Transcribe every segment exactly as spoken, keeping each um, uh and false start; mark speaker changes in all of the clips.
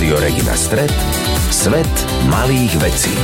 Speaker 1: Rádio Regina Stred, svet malých vecí.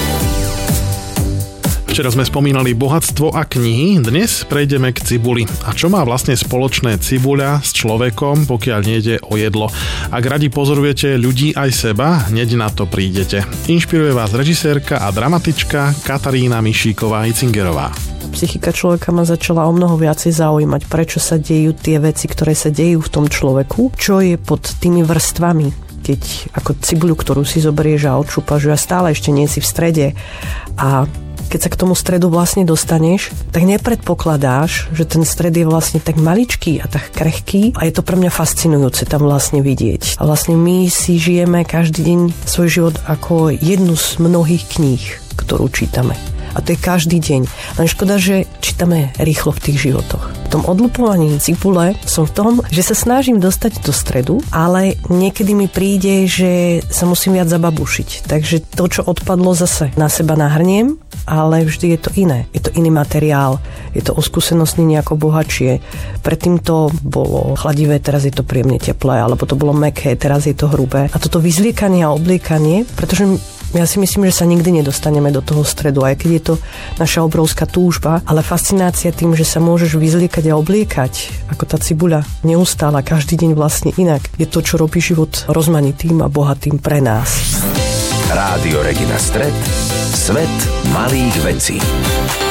Speaker 2: Včera sme spomínali bohatstvo a knihy, dnes prejdeme k cibuli. A čo má vlastne spoločné cibuľa s človekom, pokiaľ nejde o jedlo? Ak radi pozorujete ľudí aj seba, hneď na to prídete. Inšpiruje vás režisérka a dramatička Katarína Mišíková-Hicingerová.
Speaker 3: Psychika človeka ma začala o mnoho viacej zaujímať, prečo sa dejú tie veci, ktoré sa dejú v tom človeku, čo je pod tými vrstvami. Keď ako cibuľu, ktorú si zoberieš a odšúpaš, a stále ešte nie si v strede a keď sa k tomu stredu vlastne dostaneš, tak nepredpokladáš, že ten stred je vlastne tak maličký a tak krehký a je to pre mňa fascinujúce tam vlastne vidieť. A vlastne my si žijeme každý deň svoj život ako jednu z mnohých kníh, ktorú čítame. A to je každý deň. Len škoda, že čítame rýchlo v tých životoch. V tom odlupovaní cibule som v tom, že sa snažím dostať do stredu, ale niekedy mi príde, že sa musím viac zababušiť. Takže to, čo odpadlo, zase na seba nahrniem, ale vždy je to iné. Je to iný materiál. Je to o skúsenostný nejako bohatšie. Predtým to bolo chladivé, teraz je to príjemne teplé, alebo to bolo mäkké, teraz je to hrubé. A toto vyzliekanie a obliekanie, pretože ja si myslím, že sa nikdy nedostaneme do toho stredu, aj keď je to naša obrovská túžba, ale fascinácia tým, že sa môžeš vyzliekať a obliekať, ako tá cibuľa neustále, každý deň vlastne inak, je to, čo robí život rozmanitým a bohatým pre nás.
Speaker 1: Rádio Regina Stred, svet malých vecí.